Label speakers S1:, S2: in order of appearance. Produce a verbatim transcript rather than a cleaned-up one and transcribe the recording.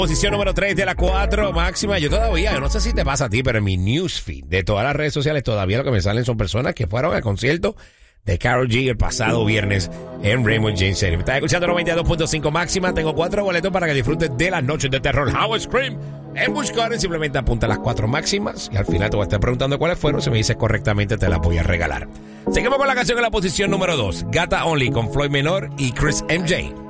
S1: Posición número tres de la cuatro máxima. Yo todavía, yo no sé si te pasa a ti, pero en mi newsfeed de todas las redes sociales todavía lo que me salen son personas que fueron al concierto de Karol G el pasado viernes en Raymond James Stadium. Estás escuchando noventa y dos punto cinco máxima. Tengo cuatro boletos para que disfrutes de las noches de terror How Scream en Busch Gardens. Simplemente apunta las cuatro máximas y al final te voy a estar preguntando cuáles fueron. Si me dices correctamente, te las voy a regalar. Seguimos con la canción en la posición número dos. Gata Only con Floyd Menor y Chris M J.